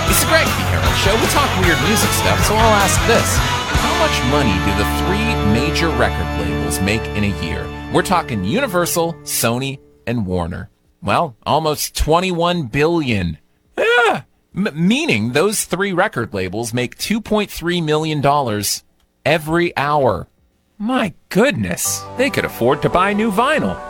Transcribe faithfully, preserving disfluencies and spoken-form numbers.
It's the Greg B. Harrell Show. We talk weird music stuff, so I'll ask this. How much money do the three major record labels make in a year? We're talking Universal, Sony, and Warner. Well, almost twenty-one billion dollars. Yeah. M- meaning those three record labels make two point three million dollars every hour. My goodness, they could afford to buy new vinyl.